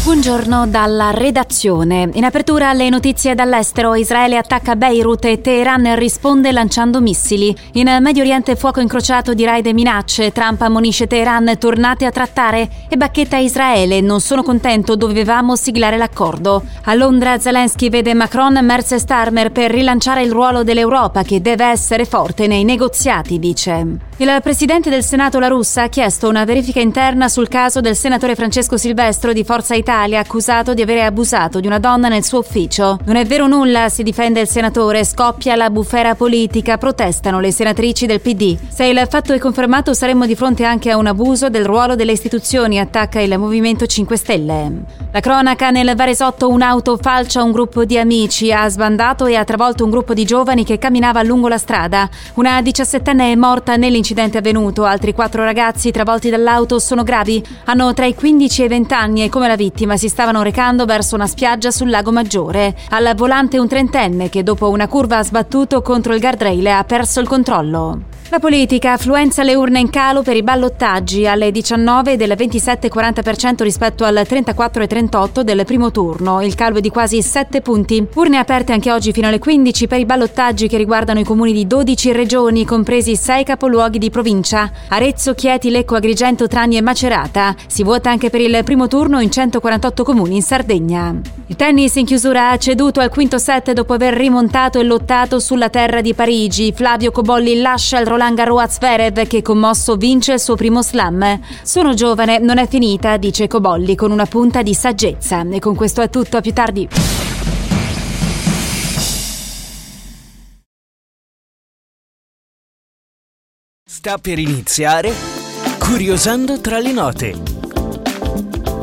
Buongiorno dalla redazione. In apertura alle notizie dall'estero, Israele attacca Beirut e Teheran risponde lanciando missili. In Medio Oriente fuoco incrociato di raid e minacce. Trump ammonisce Teheran, tornate a trattare, e bacchetta Israele, non sono contento, dovevamo siglare l'accordo. A Londra Zelensky vede Macron, Merz e Starmer per rilanciare il ruolo dell'Europa che deve essere forte nei negoziati, dice. Il presidente del Senato La Russa ha chiesto una verifica interna sul caso del senatore Francesco Silvestro di Forza Italia, accusato di avere abusato di una donna nel suo ufficio. Non è vero nulla, si difende il senatore, scoppia la bufera politica, protestano le senatrici del PD. Se il fatto è confermato saremmo di fronte anche a un abuso del ruolo delle istituzioni, attacca il Movimento 5 Stelle. La cronaca: nel Varesotto un'auto falcia un gruppo di amici, ha sbandato e ha travolto un gruppo di giovani che camminava lungo la strada. Una 17enne è morta nell'incidente avvenuto, altri 4 ragazzi travolti dall'auto sono gravi, hanno tra i 15 e i 20 anni e come la vittima si stavano recando verso una spiaggia sul Lago Maggiore. Al volante un 30enne che dopo una curva ha sbattuto contro il guardrail e ha perso il controllo. La politica: affluenza alle urne in calo per i ballottaggi, alle 19 del 27,40% rispetto al 34,38% del primo turno, il calo è di quasi 7 punti. Urne aperte anche oggi fino alle 15 per i ballottaggi che riguardano i comuni di 12 regioni, compresi 6 capoluoghi di provincia: Arezzo, Chieti, Lecco, Agrigento, Trani e Macerata. Si vota anche per il primo turno in 148 comuni in Sardegna. Il tennis in chiusura ha ceduto al quinto set dopo aver rimontato e lottato sulla terra di Parigi. Flavio Cobolli lascia il Roland Garros a Zverev, che commosso vince il suo primo slam. Sono giovane, non è finita, dice Cobolli con una punta di saggezza. E con questo è tutto, a più tardi. Sta per iniziare Curiosando tra le note.